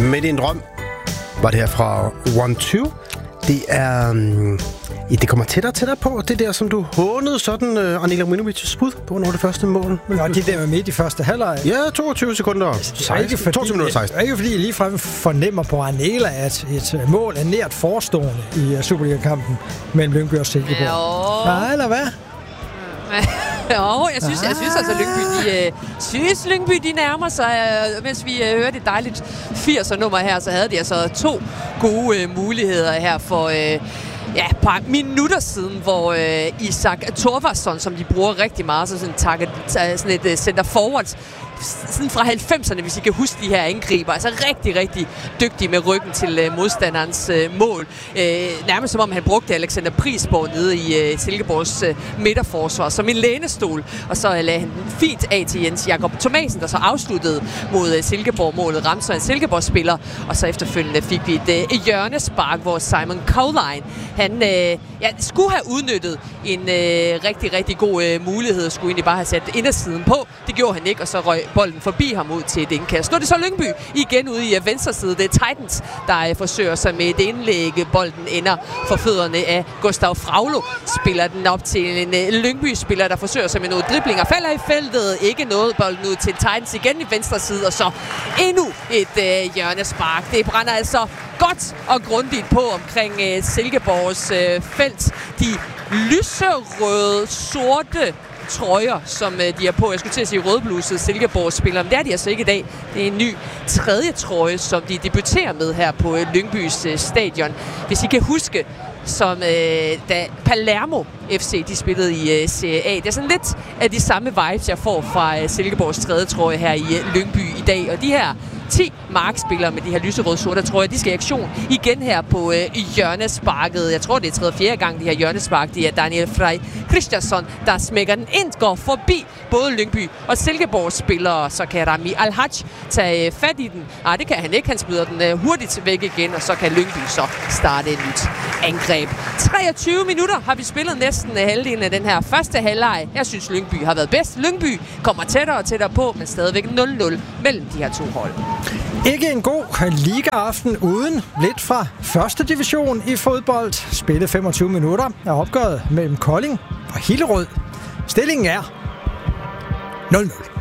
Midt i en drøm var det her fra 1-2. Det er... det kommer tættere og tættere på. Det der, som du hånede sådan, Anela Mujnovic's bud på, når det første mål. Nå, det der med midt i første halvleg. Ja, 22 sekunder. 22 minutter 16. Det er ikke fordi, jeg ligefrem fornemmer på Anela, at et mål er nært forestående i Superliga-kampen mellem Lyngby og Silkeborg. Nej, eller hvad? Jo, jeg synes altså, Lyngby de nærmer sig, mens vi hørte et dejligt 80'er-nummer her, så havde de altså 2 gode muligheder her for... et par minutter siden, hvor Isak Thorvarsson, som de bruger rigtig meget, så sådan et center forward, sådan fra 90'erne, hvis I kan huske de her angriber, altså rigtig, rigtig dygtig med ryggen til modstanderens mål. Nærmest som om han brugte Alexander Prisborg nede i Silkeborgs midterforsvar som en lænestol, og så lagde han fint af til Jens Jakob Thomasen, der så afsluttede mod Silkeborg-målet, ramte så en Silkeborg-spiller, og så efterfølgende fik vi et hjørnespark, hvor Simon Cowline, han skulle have udnyttet en rigtig, rigtig god mulighed, skulle egentlig bare have sat indersiden på. Det gjorde han ikke, og så røg bolden forbi ham ud til et indkast. Nu er det så Lyngby igen ude i venstre side. Det er Titans, der forsøger sig med et indlæg. Bolden ender for fødderne af Gustav Fraglo. Spiller den op til en Lyngby-spiller, der forsøger sig med nogle driblinger. Falder i feltet. Ikke noget. Bolden ud til Titans igen i venstre side. Og så endnu et hjørnespark. Det brænder altså godt og grundigt på omkring Silkeborgs felt. De lyserøde, sorte trøjer, som de har på. Jeg skulle til at sige rødblusede Silkeborg-spillere, men det er de altså ikke i dag. Det er en ny 3. trøje, som de debuterer med her på Lyngbys stadion. Hvis I kan huske, som da Palermo FC de spillede i Serie A. Det er sådan lidt af de samme vibes, jeg får fra Silkeborgs 3. trøje her i Lyngby i dag. Og de her 10 markspillere med de her lyserøde sorte trøjer, de skal i aktion igen her på hjørnesparket. Jeg tror, det er 3. 4. gang, de her hjørnespark. Det er Daniel Frey Christiansen, der smækker den ind, går forbi både Lyngby og Silkeborgs spillere. Så kan Rami Al-Haj tage fat i den. Nej, det kan han ikke. Han smider den hurtigt væk igen, og så kan Lyngby så starte et nyt angreb. 23 minutter har vi spillet næsten halvdelen af den her første halvleg. Jeg synes, Lyngby har været bedst. Lyngby kommer tættere og tættere på, men stadigvæk 0-0 mellem de her 2 hold. Ikke en god ligaaften uden lidt fra første division i fodbold. Spillet 25 minutter er opgøret mellem Kolding og Hillerød. Stillingen er 0-0.